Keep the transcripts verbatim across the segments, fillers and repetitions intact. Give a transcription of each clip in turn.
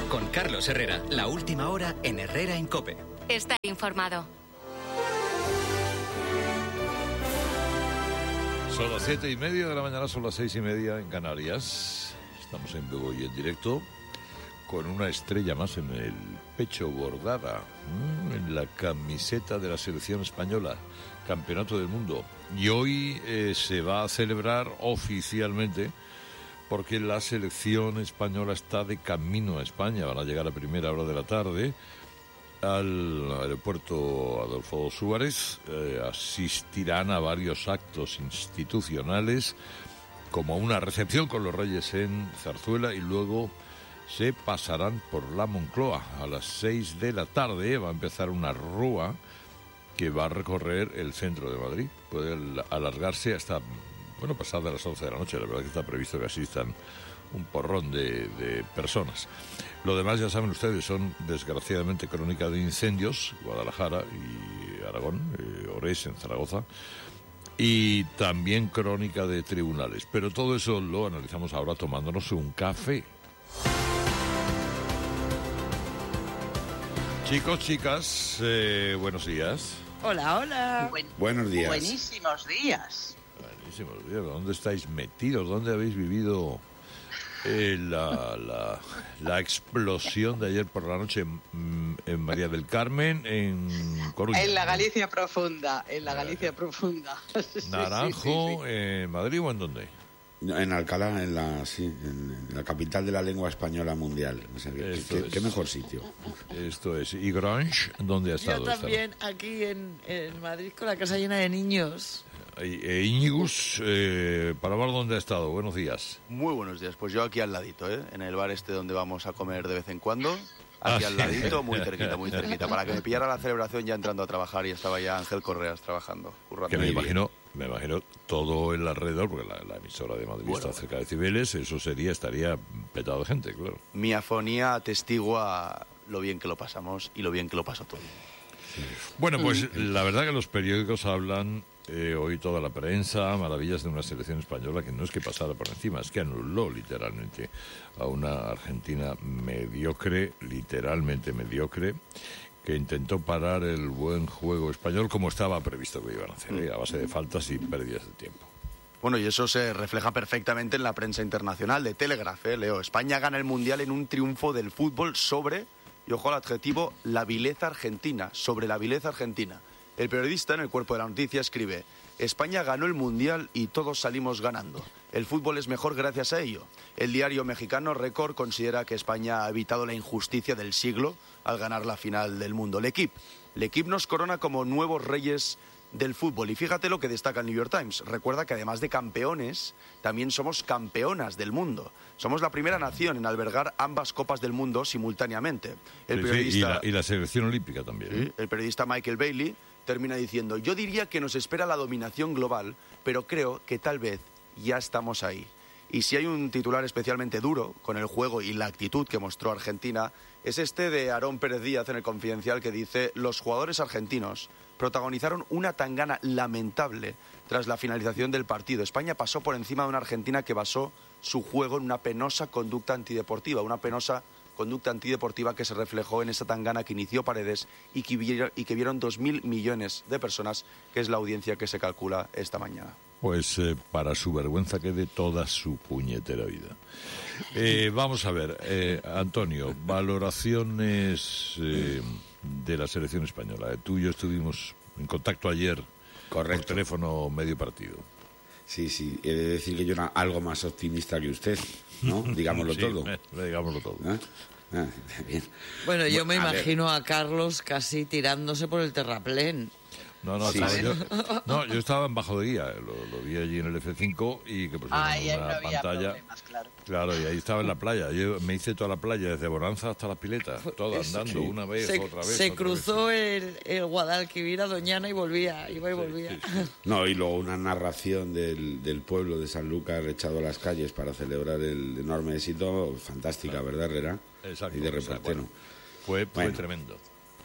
Con Carlos Herrera, la última hora en Herrera en COPE. Está informado. Son las siete y media de la mañana, son las seis y media en Canarias. Estamos en vivo y en directo con una estrella más en el pecho bordada, mmm, en la camiseta de la selección española, Campeonato del Mundo. Y hoy eh, se va a celebrar oficialmente porque la selección española está de camino a España. Van a llegar a primera hora de la tarde al aeropuerto Adolfo Suárez, eh, asistirán a varios actos institucionales como una recepción con los Reyes en Zarzuela y luego se pasarán por la Moncloa. A las seis de la tarde va a empezar una rúa que va a recorrer el centro de Madrid. Puede alargarse hasta, bueno, pasada las once de la noche. La verdad que está previsto que asistan un porrón de, de personas. Lo demás, ya saben ustedes, son desgraciadamente crónica de incendios, Guadalajara y Aragón, eh, Orés en Zaragoza, y también crónica de tribunales. Pero todo eso lo analizamos ahora tomándonos un café. Chicos, chicas, eh, buenos días. Hola, hola. Buen, Buenos días. Buenísimos días. Buenísimos días. ¿Dónde estáis metidos? ¿Dónde habéis vivido eh, la, la, la explosión de ayer por la noche en, en María del Carmen, en Coruña? En la Galicia profunda, en la Galicia profunda. Naranjo, sí, sí, sí. ¿en Madrid o en dónde? En Alcalá, en la, sí, en la capital de la lengua española mundial. O sea, ¿qué, qué, qué mejor sitio? Esto es. ¿Y Grange, dónde ha estado? Yo también, esta? aquí en, en Madrid, con la casa llena de niños. E Íñigus, eh, para ver dónde ha estado. Buenos días. Muy buenos días. Pues yo aquí al ladito, ¿eh? En el bar este donde vamos a comer de vez en cuando. Aquí ah, al ladito, muy cerquita, muy cerquita. Para que me pillara la celebración ya entrando a trabajar y estaba ya Ángel Correas trabajando. Que me imagino, me imagino todo el alrededor, porque la, la emisora de Madrid bueno, está cerca de Cibeles, eso sería, estaría petado de gente, claro. Mi afonía atestigua lo bien que lo pasamos y lo bien que lo pasó todo. Bueno, pues mm. la verdad que los periódicos hablan, eh, hoy toda la prensa, maravillas de una selección española que no es que pasara por encima, es que anuló literalmente a una Argentina mediocre, literalmente mediocre, que intentó parar el buen juego español como estaba previsto que iban a hacer, ¿eh? A base de faltas y pérdidas de tiempo. Bueno, y eso se refleja perfectamente en la prensa internacional de Telegraph, ¿eh, Leo? España gana el Mundial en un triunfo del fútbol sobre, y ojo al adjetivo, la vileza argentina, sobre la vileza argentina. El periodista en el cuerpo de la noticia escribe: España ganó el Mundial y todos salimos ganando. El fútbol es mejor gracias a ello. El diario mexicano Record considera que España ha evitado la injusticia del siglo al ganar la final del mundo. L'Equipe. L'Equipe nos corona como nuevos reyes del fútbol. Y fíjate lo que destaca el New York Times. Recuerda que además de campeones, también somos campeonas del mundo. Somos la primera nación en albergar ambas copas del mundo simultáneamente. El sí, periodista, sí, y, la, y la selección olímpica también. Sí, el periodista Michael Bailey termina diciendo: yo diría que nos espera la dominación global, pero creo que tal vez ya estamos ahí. Y si hay un titular especialmente duro con el juego y la actitud que mostró Argentina, es este de Aarón Pérez Díaz en El Confidencial, que dice: los jugadores argentinos protagonizaron una tangana lamentable tras la finalización del partido. España pasó por encima de una Argentina que basó su juego en una penosa conducta antideportiva, una penosa conducta antideportiva que se reflejó en esa tangana que inició Paredes y que vieron, y que vieron dos mil millones de personas, que es la audiencia que se calcula esta mañana. Pues eh, para su vergüenza quede toda su puñetera vida. Eh, vamos a ver, eh, Antonio, valoraciones eh, de la selección española. Tú y yo estuvimos en contacto ayer. Correcto. Por teléfono medio partido. Sí, sí, he de decir que yo era algo más optimista que usted, ¿no? Digámoslo sí, todo. Eh, digámoslo todo. ¿Eh? Ah, bien. Bueno, yo me a imagino ver. a Carlos casi tirándose por el terraplén. No, no, Sí, estaba sí. yo, no, yo estaba en bajo de guía, lo, lo vi allí en el F cinco y que pusieron Ay, ahí una no había pantalla. problemas, claro. Claro, y ahí estaba en la playa. Yo me hice toda la playa, desde Bonanza hasta las piletas, toda Eso, andando, sí. una vez, Se, otra vez. se otra cruzó vez. el, el Guadalquivir a Doñana y volvía, iba y Sí, volvía. sí, sí. No, y luego una narración del, del pueblo de Sanlúcar echado a las calles para celebrar el enorme éxito, fantástica, ¿verdad, Herrera? Exacto. Y de o sea, reportero. bueno, fue, fue Bueno. tremendo.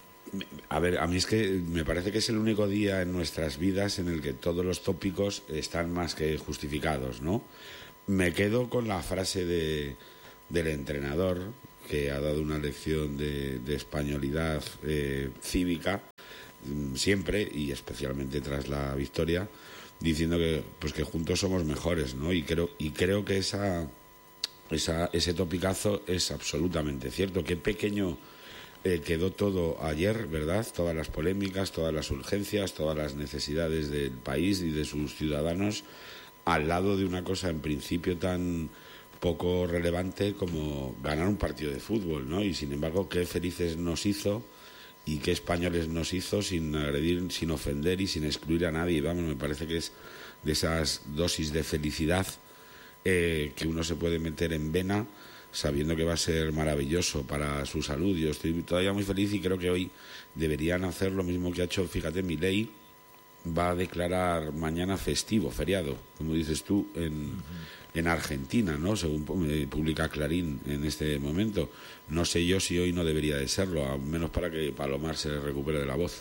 A ver, a mí es que me parece que es el único día en nuestras vidas en el que todos los tópicos están más que justificados, ¿no? Me quedo con la frase de, del entrenador, que ha dado una lección de, de españolidad eh, cívica siempre y especialmente tras la victoria, diciendo que pues que juntos somos mejores, ¿no? Y creo y creo que esa, esa ese topicazo es absolutamente cierto. Qué pequeño eh, quedó todo ayer, ¿verdad? Todas las polémicas, todas las urgencias, todas las necesidades del país y de sus ciudadanos, al lado de una cosa en principio tan poco relevante como ganar un partido de fútbol, ¿no? Y sin embargo, qué felices nos hizo y qué españoles nos hizo sin agredir, sin ofender y sin excluir a nadie. Vamos, me parece que es de esas dosis de felicidad eh, que uno se puede meter en vena sabiendo que va a ser maravilloso para su salud. Yo estoy todavía muy feliz y creo que hoy deberían hacer lo mismo que ha hecho, fíjate, Milei va a declarar mañana festivo, feriado, como dices tú, en, uh-huh. en Argentina, ¿no? Según publica Clarín en este momento. No sé yo si hoy no debería de serlo, al menos para que Palomar se recupere de la voz.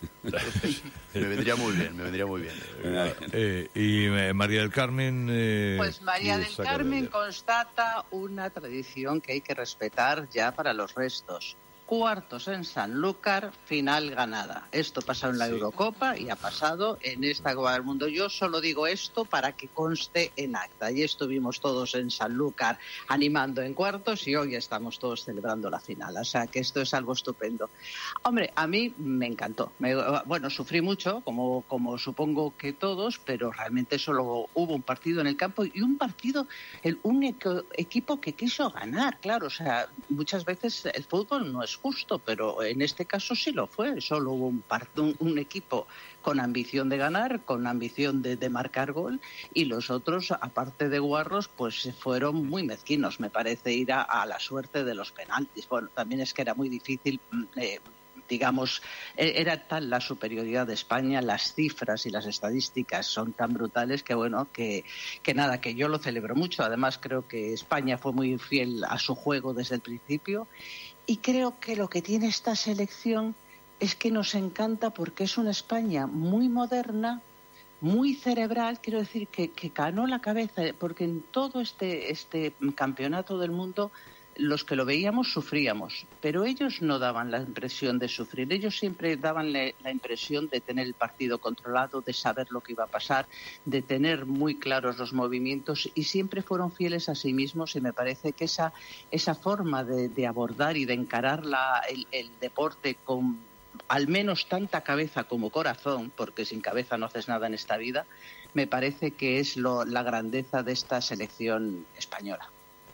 Me vendría muy bien, me vendría muy bien. Eh, y eh, María del Carmen... Eh, pues María del Carmen constata una tradición que hay que respetar ya para los restos. Cuartos en Sanlúcar, final ganada. Esto pasó en la sí. Eurocopa y ha pasado en esta Copa del Mundo. Yo solo digo esto para que conste en acta. Y estuvimos todos en Sanlúcar animando en cuartos y hoy estamos todos celebrando la final. O sea que esto es algo estupendo. Hombre, a mí me encantó. Me, bueno, sufrí mucho, como, como supongo que todos, pero realmente solo hubo un partido en el campo y un partido, el único equipo que quiso ganar. Claro, o sea, muchas veces el fútbol no es justo, pero en este caso sí lo fue. Solo hubo un, un, un equipo con ambición de ganar, con ambición de, de marcar gol, y los otros, aparte de guarros, pues fueron muy mezquinos, me parece, ir a, a la suerte de los penaltis. Bueno, también es que era muy difícil, eh, digamos, era tal la superioridad de España, las cifras y las estadísticas son tan brutales que, bueno, que, que nada, que yo lo celebro mucho. Además, creo que España fue muy fiel a su juego desde el principio. Y creo que lo que tiene esta selección es que nos encanta porque es una España muy moderna, muy cerebral, quiero decir, que, que ganó la cabeza, porque en todo este, este campeonato del mundo los que lo veíamos sufríamos, pero ellos no daban la impresión de sufrir, ellos siempre daban la, la impresión de tener el partido controlado, de saber lo que iba a pasar, de tener muy claros los movimientos y siempre fueron fieles a sí mismos y me parece que esa, esa forma de, de abordar y de encarar la, el, el deporte con al menos tanta cabeza como corazón, porque sin cabeza no haces nada en esta vida, me parece que es lo, la grandeza de esta selección española.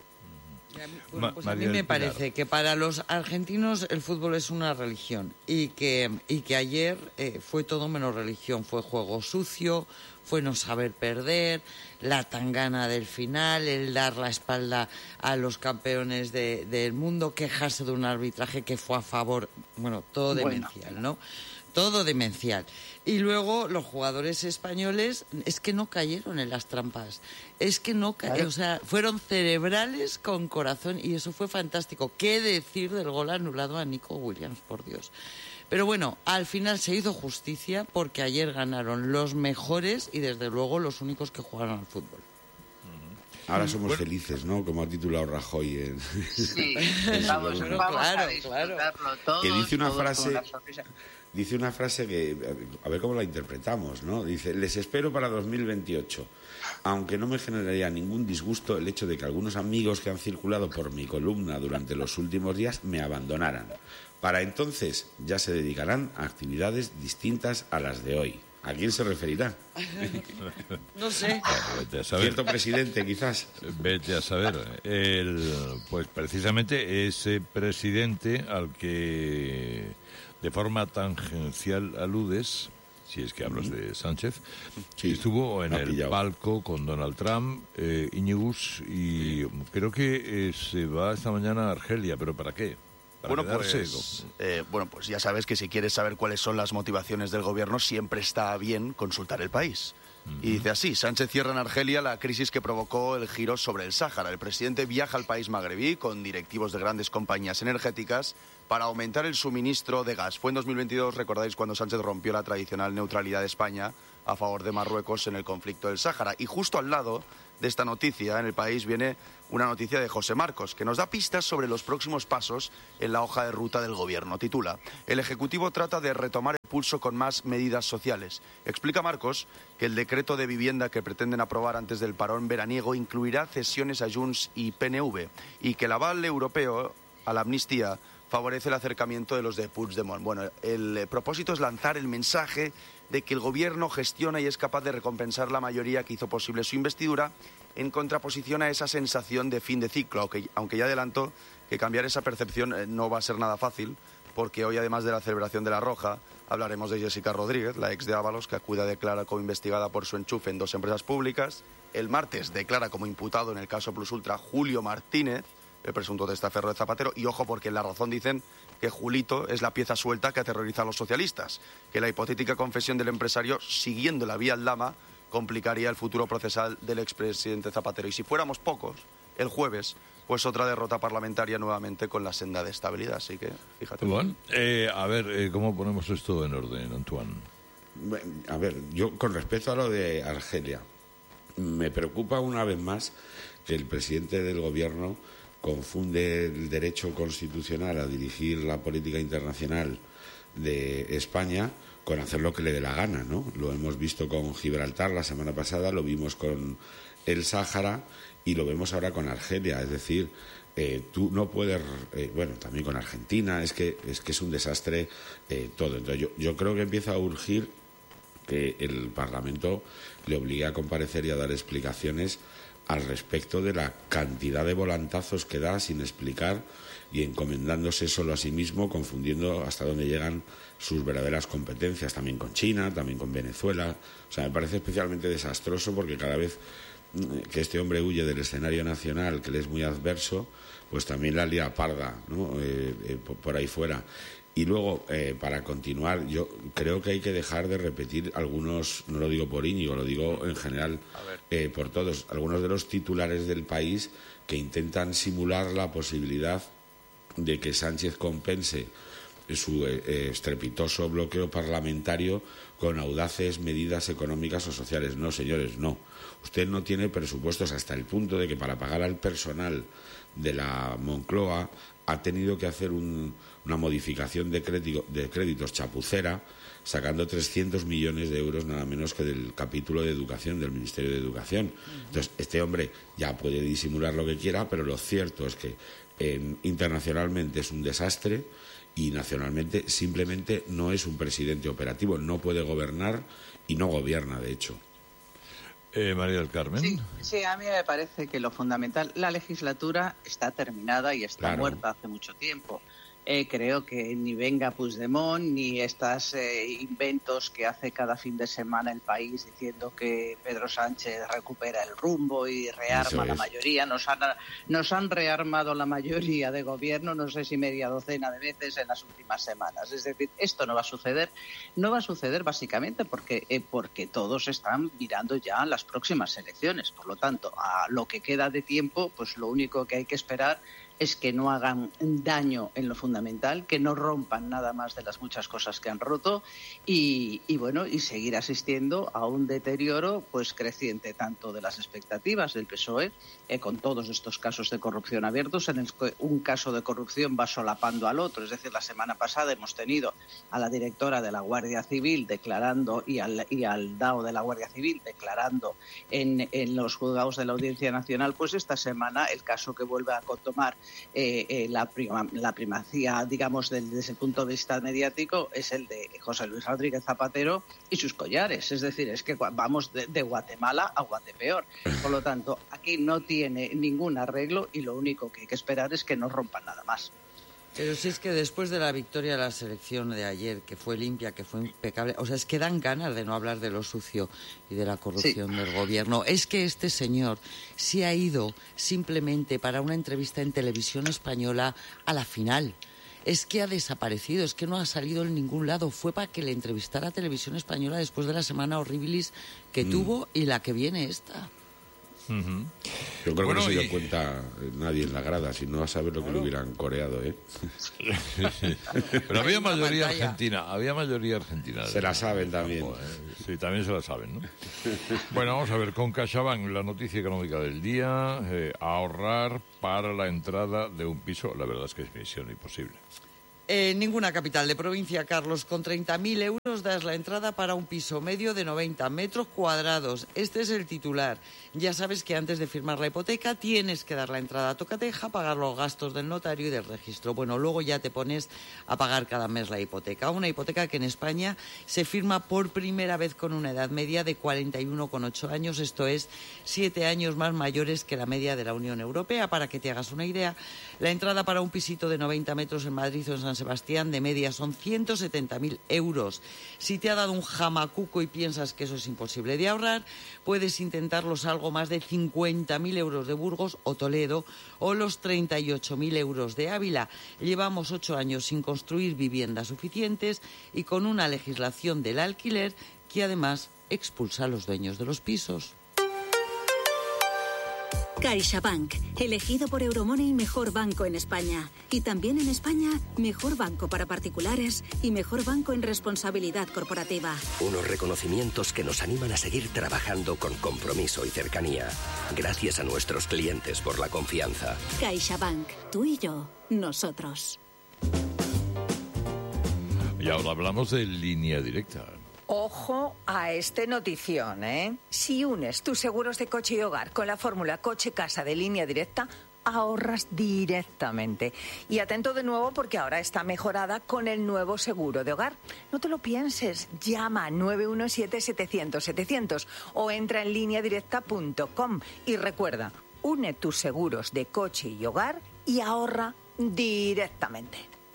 Bueno, pues a mí me parece que para los argentinos el fútbol es una religión y que, y que ayer eh, fue todo menos religión, fue juego sucio, fue no saber perder, la tangana del final, el dar la espalda a los campeones de, del mundo, quejarse de un arbitraje que fue a favor, bueno, todo demencial, bueno. ¿no? Todo demencial. Y luego los jugadores españoles es que no cayeron en las trampas, es que no cayeron, o sea, fueron cerebrales con corazón y eso fue fantástico. ¿Qué decir del gol anulado a Nico Williams, por Dios? Pero bueno, al final se hizo justicia porque ayer ganaron los mejores y desde luego los únicos que jugaron al fútbol. Ahora somos bueno. felices, ¿no? Como ha titulado Rajoy. En... Sí, vamos, vamos claro, a disfrutarlo claro. Todos, que dice una frase... Una Dice una frase que, a ver cómo la interpretamos, ¿no? Dice, les espero para dos mil veintiocho, aunque no me generaría ningún disgusto el hecho de que algunos amigos que han circulado por mi columna durante los últimos días me abandonaran. Para entonces ya se dedicarán a actividades distintas a las de hoy. ¿A quién se referirá? No sé. Bueno, vete a saber. Cierto presidente, quizás. Vete a saber. El, pues precisamente ese presidente al que de forma tangencial aludes, si es que hablas de Sánchez, sí, estuvo en el pillado. palco con Donald Trump, eh, Iñigus, y sí. creo que eh, se va esta mañana a Argelia, pero ¿para qué? Para bueno pues, eh, bueno, pues ya sabes que si quieres saber cuáles son las motivaciones del gobierno, siempre está bien consultar el país. Uh-huh. Y dice así, Sánchez cierra en Argelia la crisis que provocó el giro sobre el Sáhara. El presidente viaja al país magrebí con directivos de grandes compañías energéticas para aumentar el suministro de gas. Fue en dos mil veintidós, recordáis, cuando Sánchez rompió la tradicional neutralidad de España a favor de Marruecos en el conflicto del Sáhara. Y justo al lado de esta noticia en el país viene una noticia de José Marcos, que nos da pistas sobre los próximos pasos en la hoja de ruta del Gobierno. Titula: El Ejecutivo trata de retomar el pulso con más medidas sociales. Explica Marcos que el decreto de vivienda que pretenden aprobar antes del parón veraniego incluirá cesiones a Junts y P N V y que el aval europeo a la amnistía favorece el acercamiento de los de Puigdemont. Bueno, el propósito es lanzar el mensaje de que el Gobierno gestiona y es capaz de recompensar la mayoría que hizo posible su investidura, en contraposición a esa sensación de fin de ciclo, aunque, aunque ya adelanto que cambiar esa percepción eh, no va a ser nada fácil, porque hoy, además de la celebración de la Roja, hablaremos de Jessica Rodríguez, la ex de Ábalos, que acude a declarar como investigada por su enchufe en dos empresas públicas. El martes declara como imputado en el caso Plus Ultra Julio Martínez, el presunto testaferro de Zapatero, y ojo porque en La Razón dicen que Julito es la pieza suelta que aterroriza a los socialistas, que la hipotética confesión del empresario, siguiendo la vía Aldama, complicaría el futuro procesal del expresidente Zapatero. Y si fuéramos pocos, el jueves, pues otra derrota parlamentaria nuevamente con la senda de estabilidad. Así que, fíjate. Bueno, eh, a ver, eh, ¿cómo ponemos esto en orden, Antoine? A ver, yo con respecto a lo de Argelia, me preocupa una vez más que el presidente del Gobierno confunde el derecho constitucional a dirigir la política internacional de España con hacer lo que le dé la gana, ¿no? Lo hemos visto con Gibraltar la semana pasada, lo vimos con el Sáhara y lo vemos ahora con Argelia. Es decir, eh, tú no puedes, eh, bueno, también con Argentina, es que es que es un desastre eh, todo. Entonces yo, yo creo que empieza a urgir que el Parlamento le obligue a comparecer y a dar explicaciones al respecto de la cantidad de volantazos que da sin explicar y encomendándose solo a sí mismo, confundiendo hasta dónde llegan sus verdaderas competencias, también con China, también con Venezuela. O sea, me parece especialmente desastroso porque cada vez que este hombre huye del escenario nacional, que le es muy adverso, pues también la lía parda, ¿no? eh, eh, por ahí fuera. Y luego, eh, para continuar, yo creo que hay que dejar de repetir algunos, no lo digo por Íñigo, lo digo en general eh, por todos, algunos de los titulares del país que intentan simular la posibilidad de que Sánchez compense su eh, estrepitoso bloqueo parlamentario con audaces medidas económicas o sociales. No, señores, no. Usted no tiene presupuestos hasta el punto de que para pagar al personal de la Moncloa ha tenido que hacer un, una modificación de, crédito, de créditos chapucera, sacando trescientos millones de euros nada menos que del capítulo de educación, del Ministerio de Educación. Entonces, este hombre ya puede disimular lo que quiera, pero lo cierto es que eh, internacionalmente es un desastre y nacionalmente simplemente no es un presidente operativo, no puede gobernar y no gobierna, de hecho. Eh, María del Carmen. Sí, sí, a mí me parece que lo fundamental, la legislatura está terminada y está Claro. muerta hace mucho tiempo. Eh, creo que ni venga Puigdemont ni estos eh, inventos que hace cada fin de semana el país diciendo que Pedro Sánchez recupera el rumbo y rearma Eso la es. mayoría. Nos han, nos han rearmado la mayoría de gobierno, no sé si media docena de veces en las últimas semanas. Es decir, esto no va a suceder. No va a suceder básicamente porque, eh, porque todos están mirando ya las próximas elecciones. Por lo tanto, a lo que queda de tiempo, pues lo único que hay que esperar es que no hagan daño en lo fundamental, que no rompan nada más de las muchas cosas que han roto y, y bueno, y seguir asistiendo a un deterioro pues creciente tanto de las expectativas del P S O E eh, con todos estos casos de corrupción abiertos, en el que un caso de corrupción va solapando al otro. Es decir, la semana pasada hemos tenido a la directora de la Guardia Civil declarando y al, y al D A O de la Guardia Civil declarando en, en los juzgados de la Audiencia Nacional. Pues esta semana el caso que vuelve a tomar Eh, eh, la, prima, la primacía, digamos, del, desde el punto de vista mediático es el de José Luis Rodríguez Zapatero y sus collares. Es decir, es que vamos de, de Guatemala a Guatepeor. Por lo tanto, aquí no tiene ningún arreglo y lo único que hay que esperar es que no rompan nada más. Pero si es que después de la victoria de la selección de ayer, que fue limpia, que fue impecable, o sea, es que dan ganas de no hablar de lo sucio y de la corrupción Sí. del gobierno. Es que este señor se ha ido simplemente para una entrevista en televisión española a la final. Es que ha desaparecido, es que no ha salido en ningún lado. Fue para que le entrevistara a Televisión Española después de la semana horribilis que Mm. tuvo y la que viene esta. Uh-huh. Yo creo bueno, que no se dio y... cuenta nadie en la grada, si no a saber lo que lo hubieran coreado, ¿eh? Pero había mayoría argentina, había mayoría argentina. Se la saben también. Sí, también se la saben, ¿no? Bueno, vamos a ver, con CaixaBank, la noticia económica del día, eh, ahorrar para la entrada de un piso, la verdad es que es misión imposible. En ninguna capital de provincia, Carlos, con treinta mil euros das la entrada para un piso medio de noventa metros cuadrados. Este es el titular. Ya sabes que antes de firmar la hipoteca tienes que dar la entrada a tocateja, pagar los gastos del notario y del registro. Bueno, luego ya te pones a pagar cada mes la hipoteca. Una hipoteca que en España se firma por primera vez con una edad media de cuarenta y uno coma ocho años, esto es siete años más mayores que la media de la Unión Europea. Para que te hagas una idea, la entrada para un pisito de noventa metros en Madrid o en San Sebastián de media son ciento setenta mil euros. Si te ha dado un jamacuco y piensas que eso es imposible de ahorrar, puedes intentarlos algo más de cincuenta mil euros de Burgos o Toledo o los treinta y ocho mil euros de Ávila. Llevamos ocho años sin construir viviendas suficientes y con una legislación del alquiler que además expulsa a los dueños de los pisos. CaixaBank, elegido por Euromoney mejor banco en España. Y también en España, mejor banco para particulares y mejor banco en responsabilidad corporativa. Unos reconocimientos que nos animan a seguir trabajando con compromiso y cercanía. Gracias a nuestros clientes por la confianza. CaixaBank, tú y yo, nosotros. Y ahora hablamos de Línea Directa. Ojo a este notición, ¿eh? Si unes tus seguros de coche y hogar con la fórmula coche-casa de Línea Directa, ahorras directamente. Y atento de nuevo porque ahora está mejorada con el nuevo seguro de hogar. No te lo pienses, llama a nueve uno siete, setecientos, setecientos o entra en línea directa punto com y recuerda, une tus seguros de coche y hogar y ahorra directamente.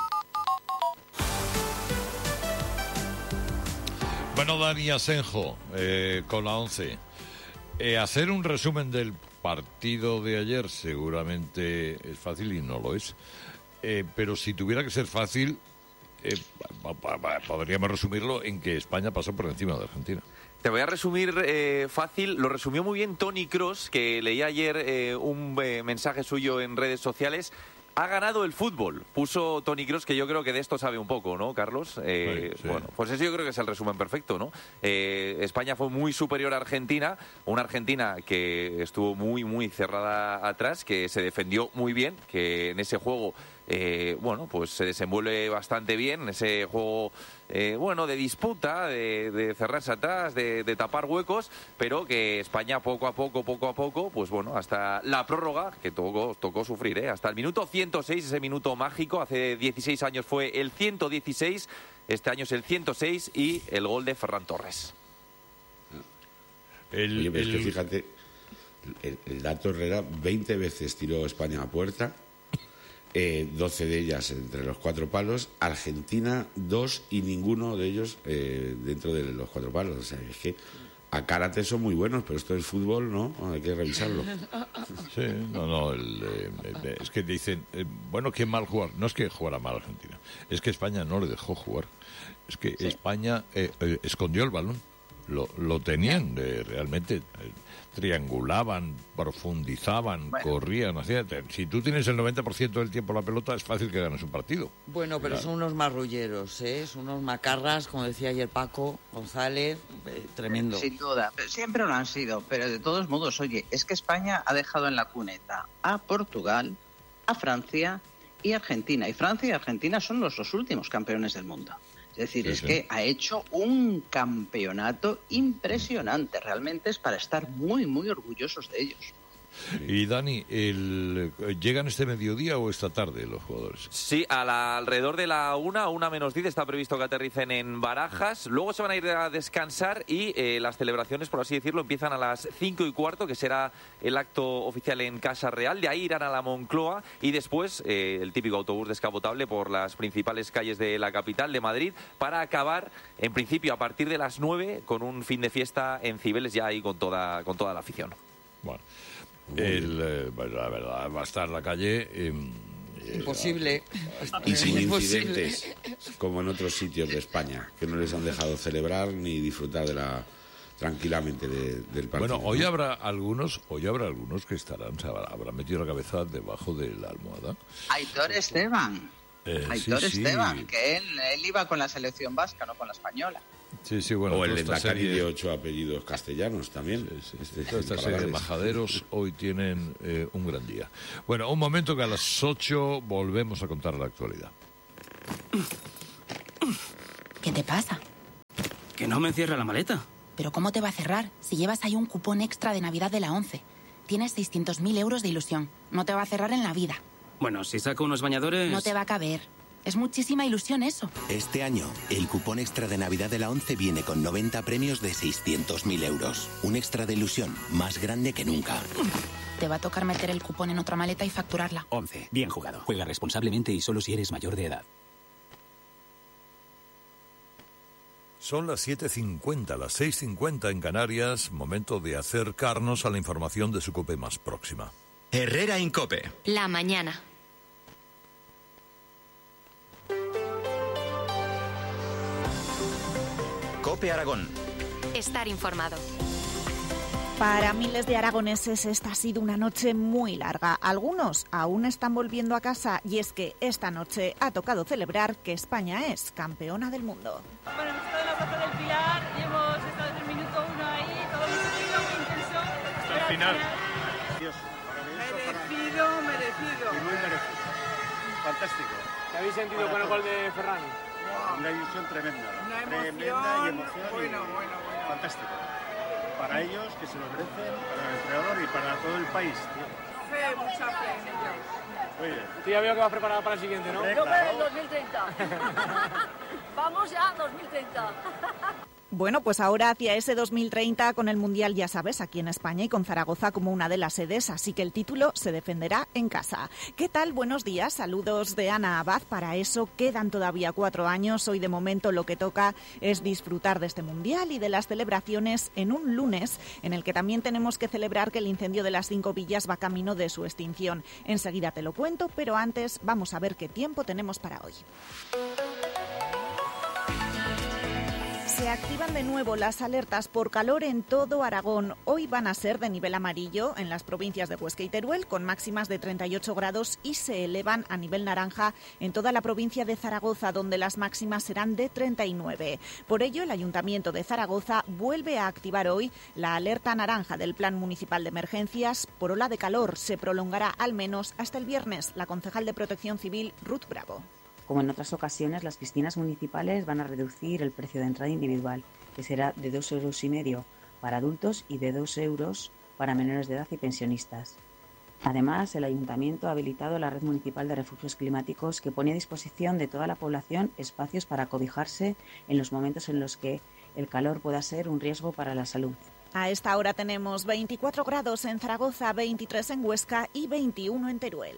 Bueno, Dani Asenjo, eh, con la once. Eh, hacer un resumen del partido de ayer seguramente es fácil y no lo es. Eh, pero si tuviera que ser fácil, eh, podríamos resumirlo en que España pasó por encima de Argentina. Te voy a resumir eh, fácil. Lo resumió muy bien Toni Kroos, que leí ayer eh, un eh, mensaje suyo en redes sociales. Ha ganado el fútbol, puso Toni Kroos, que yo creo que de esto sabe un poco, ¿no, Carlos? Eh, sí, sí. Bueno, pues eso yo creo que es el resumen perfecto, ¿no? Eh, España fue muy superior a Argentina, una Argentina que estuvo muy, muy cerrada atrás, que se defendió muy bien, que en ese juego, eh, bueno, pues se desenvuelve bastante bien, en ese juego, eh, bueno, de disputa, de, de cerrarse atrás, de, de tapar huecos, pero que España poco a poco, poco a poco, pues bueno, hasta la prórroga, que tocó, tocó sufrir, ¿eh? Hasta el minuto ciento seis, ese minuto mágico, hace dieciséis años fue el ciento dieciséis, este año es el ciento seis y el gol de Ferran Torres. El, Oye, pero el... es que fíjate, el, el dato Herrera, veinte veces tiró España a puerta, eh, doce de ellas entre los cuatro palos, Argentina dos y ninguno de ellos eh, dentro de los cuatro palos. O sea, es que a karate son muy buenos, pero esto es fútbol, ¿no? Hay que revisarlo. Sí, no, no, el, eh, eh, es que dicen, eh, bueno, qué mal jugar. No es que jugara mal Argentina, es que España no le dejó jugar. Es que sí. España eh, eh, escondió el balón. Lo, lo tenían, eh, realmente, eh, triangulaban, profundizaban, bueno. corrían, hacían... Si tú tienes el noventa por ciento del tiempo la pelota, es fácil que ganes un partido. Bueno, pero claro. Son unos marrulleros, ¿eh? Son unos macarras, como decía ayer Paco González, eh, tremendo. Sin duda, siempre lo han sido, pero de todos modos, oye, es que España ha dejado en la cuneta a Portugal, a Francia y a Argentina. Y Francia y Argentina son los dos últimos campeones del mundo. Es decir, sí, es sí. que ha hecho un campeonato impresionante. Realmente es para estar muy, muy orgullosos de ellos. Y Dani, el, ¿llegan este mediodía o esta tarde los jugadores? Sí, a la, alrededor de la una, una menos diez está previsto que aterricen en Barajas. Luego se van a ir a descansar y eh, las celebraciones, por así decirlo, empiezan a las cinco y cuarto, que será el acto oficial en Casa Real. De ahí irán a la Moncloa y después eh, el típico autobús descapotable por las principales calles de la capital de Madrid para acabar, en principio, a partir de las nueve con un fin de fiesta en Cibeles, ya ahí con toda, con toda la afición. Bueno. El, eh, la verdad, va a estar la calle eh, imposible y sin incidentes como en otros sitios de España que no les han dejado celebrar ni disfrutar de la tranquilamente de, del partido. Bueno, hoy ¿no? habrá algunos, hoy habrá algunos que estarán, se habrán metido la cabeza debajo de la almohada. Aitor Esteban. Eh, Aitor sí, Esteban, sí. que él, él iba con la selección vasca, no con la española. Sí, sí, bueno, o el esta Endacari serie... de ocho apellidos castellanos también. Sí, sí. Este, Toda esta serie de majaderos hoy tienen eh, un gran día. Bueno, un momento que a las ocho volvemos a contar la actualidad. ¿Qué te pasa? Que no me cierra la maleta. ¿Pero cómo te va a cerrar si llevas ahí un cupón extra de Navidad de la ONCE? Tienes seiscientos mil euros de ilusión. No te va a cerrar en la vida. Bueno, si saco unos bañadores... No te va a caber. Es muchísima ilusión eso. Este año, el cupón extra de Navidad de la ONCE viene con noventa premios de seiscientos mil euros. Un extra de ilusión más grande que nunca. Te va a tocar meter el cupón en otra maleta y facturarla. ONCE. Bien jugado. Juega responsablemente y solo si eres mayor de edad. Son las siete cincuenta, las seis cincuenta en Canarias. Momento de acercarnos a la información de su COPE más próxima. Herrera en COPE. La mañana. COPE Aragón. Estar informado. Para miles de aragoneses esta ha sido una noche muy larga. Algunos aún están volviendo a casa y es que esta noche ha tocado celebrar que España es campeona del mundo. Bueno, hemos estado en la Plaza del Pilar y hemos estado desde el minuto uno ahí, todo muy intenso, muy intenso. Hasta el final. Dios, merecido, merecido. Y muy merecido. Fantástico. ¿Qué habéis sentido Para con el gol de Ferran? Wow. Una ilusión tremenda. Una emoción, tremenda y emoción. Bueno, y... bueno, bueno. Fantástico. Para ellos, que se lo merecen, para el entrenador y para todo el país. Tío. Fe, mucha fe en ellos. Muy bien. Tú ya veo que vas preparada para el siguiente, ¿no? Yo para el dos mil treinta. Vamos ya, dos mil treinta. Bueno, pues ahora hacia ese dos mil treinta con el Mundial, ya sabes, aquí en España y con Zaragoza como una de las sedes, así que el título se defenderá en casa. ¿Qué tal? Buenos días, saludos de Ana Abad. Para eso quedan todavía cuatro años. Hoy de momento lo que toca es disfrutar de este Mundial y de las celebraciones en un lunes en el que también tenemos que celebrar que el incendio de las Cinco Villas va camino de su extinción. Enseguida te lo cuento, pero antes vamos a ver qué tiempo tenemos para hoy. Se activan de nuevo las alertas por calor en todo Aragón. Hoy van a ser de nivel amarillo en las provincias de Huesca y Teruel, con máximas de treinta y ocho grados, y se elevan a nivel naranja en toda la provincia de Zaragoza, donde las máximas serán de treinta y nueve. Por ello, el Ayuntamiento de Zaragoza vuelve a activar hoy la alerta naranja del Plan Municipal de Emergencias por ola de calor. Se prolongará al menos hasta el viernes. La concejal de Protección Civil, Ruth Bravo. Como en otras ocasiones, las piscinas municipales van a reducir el precio de entrada individual, que será de dos euros y medio para adultos y de dos euros para menores de edad y pensionistas. Además, el Ayuntamiento ha habilitado la red municipal de refugios climáticos, que pone a disposición de toda la población espacios para cobijarse en los momentos en los que el calor pueda ser un riesgo para la salud. A esta hora tenemos veinticuatro grados en Zaragoza, veintitrés en Huesca y veintiuno en Teruel.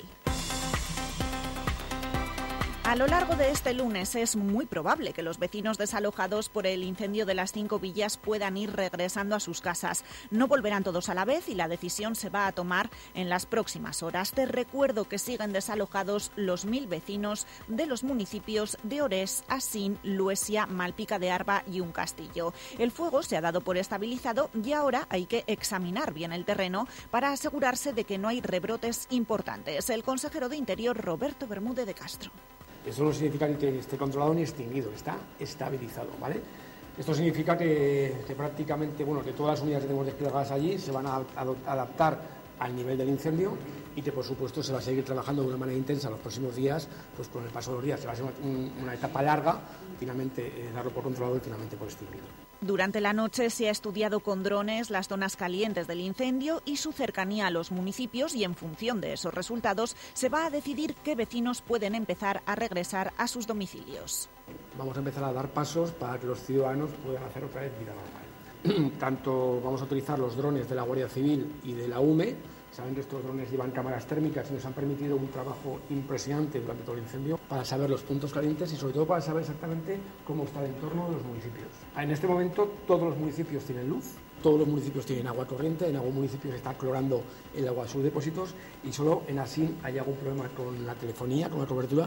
A lo largo de este lunes es muy probable que los vecinos desalojados por el incendio de las Cinco Villas puedan ir regresando a sus casas. No volverán todos a la vez y la decisión se va a tomar en las próximas horas. Te recuerdo que siguen desalojados los mil vecinos de los municipios de Orés, Asín, Luesia, Malpica de Arba y Un Castillo. El fuego se ha dado por estabilizado y ahora hay que examinar bien el terreno para asegurarse de que no hay rebrotes importantes. El consejero de Interior, Roberto Bermúdez de Castro. Eso no significa ni que esté controlado ni extinguido, está estabilizado, ¿vale? Esto significa que, que prácticamente, bueno, que todas las unidades que tenemos desplegadas allí se van a adaptar al nivel del incendio y que, por supuesto, se va a seguir trabajando de una manera intensa los próximos días, pues con el paso de los días se va a ser una, una etapa larga, finalmente eh, darlo por controlado y finalmente por extinguido. Durante la noche se ha estudiado con drones las zonas calientes del incendio y su cercanía a los municipios, y en función de esos resultados se va a decidir qué vecinos pueden empezar a regresar a sus domicilios. Vamos a empezar a dar pasos para que los ciudadanos puedan hacer otra vez vida normal. Tanto vamos a utilizar los drones de la Guardia Civil y de la U M E. Saben que estos drones llevan cámaras térmicas y nos han permitido un trabajo impresionante durante todo el incendio para saber los puntos calientes y sobre todo para saber exactamente cómo está el entorno de los municipios. En este momento todos los municipios tienen luz, todos los municipios tienen agua corriente, en algunos municipios se está clorando el agua de sus depósitos y solo en Asín hay algún problema con la telefonía, con la cobertura.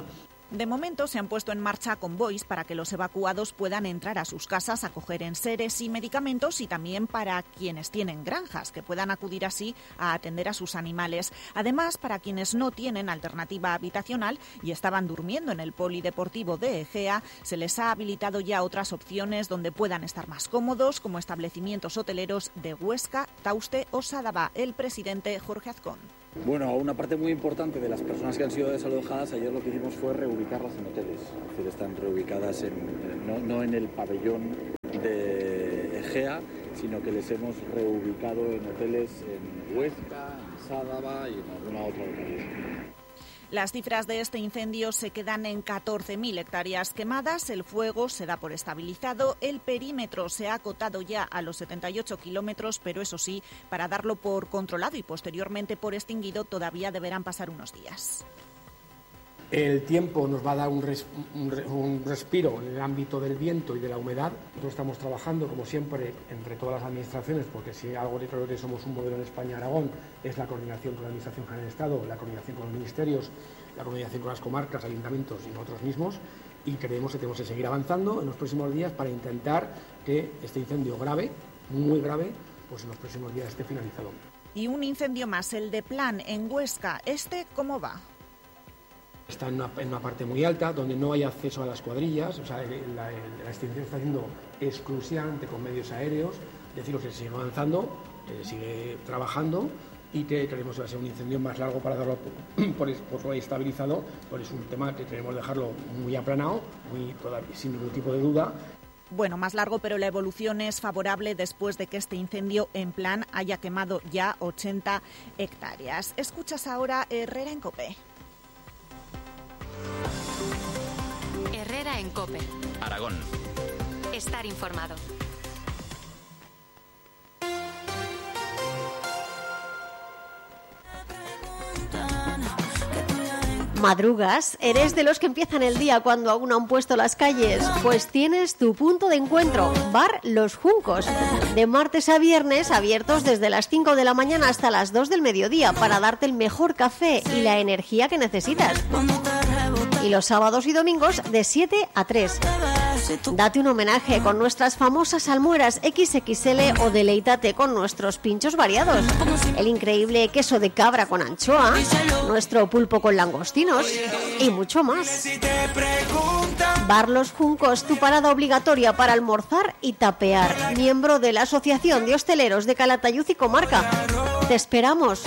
De momento se han puesto en marcha convoys para que los evacuados puedan entrar a sus casas a coger enseres y medicamentos, y también para quienes tienen granjas, que puedan acudir así a atender a sus animales. Además, para quienes no tienen alternativa habitacional y estaban durmiendo en el polideportivo de Egea, se les ha habilitado ya otras opciones donde puedan estar más cómodos, como establecimientos hoteleros de Huesca, Tauste o Sádava. El presidente Jorge Azcón. Bueno, una parte muy importante de las personas que han sido desalojadas, ayer lo que hicimos fue reubicarlas en hoteles. Es decir, están reubicadas en, no, no en el pabellón de Egea, sino que les hemos reubicado en hoteles en Huesca, en Sádava y en alguna otra localidad. Las cifras de este incendio se quedan en catorce mil hectáreas quemadas, el fuego se da por estabilizado, el perímetro se ha acotado ya a los setenta y ocho kilómetros, pero eso sí, para darlo por controlado y posteriormente por extinguido todavía deberán pasar unos días. El tiempo nos va a dar un, res, un, un respiro en el ámbito del viento y de la humedad. Nosotros estamos trabajando, como siempre, entre todas las administraciones, porque si algo de creo que somos un modelo en España-Aragón, es la coordinación con la Administración General del Estado, la coordinación con los ministerios, la coordinación con las comarcas, ayuntamientos y nosotros mismos, y creemos que tenemos que seguir avanzando en los próximos días para intentar que este incendio grave, muy grave, pues en los próximos días esté finalizado. Y un incendio más, el de Plan, en Huesca. ¿Este cómo va? Está en una, en una parte muy alta, donde no hay acceso a las cuadrillas, o sea, la, la extinción está haciendo exclusivamente con medios aéreos, es decir, que se sigue avanzando, eh, sigue trabajando, y que creemos que va a ser un incendio más largo para darlo por, por, por estabilizado, por es un tema que queremos dejarlo muy aplanado, muy todavía sin ningún tipo de duda. Bueno, más largo, pero la evolución es favorable después de que este incendio en Plan haya quemado ya ochenta hectáreas. Escuchas ahora Herrera en COPE. Herrera en COPE. Aragón. Estar informado. ¿Madrugas? ¿Eres de los que empiezan el día cuando aún no han puesto las calles? Pues tienes tu punto de encuentro, Bar Los Juncos. De martes a viernes, abiertos desde las cinco de la mañana hasta las dos del mediodía para darte el mejor café y la energía que necesitas. Y los sábados y domingos de siete a tres. Date un homenaje con nuestras famosas almueras equis equis ele o deleítate con nuestros pinchos variados. El increíble queso de cabra con anchoa, nuestro pulpo con langostinos y mucho más. Bar Los Juncos, tu parada obligatoria para almorzar y tapear. Miembro de la Asociación de Hosteleros de Calatayud y Comarca. Te esperamos.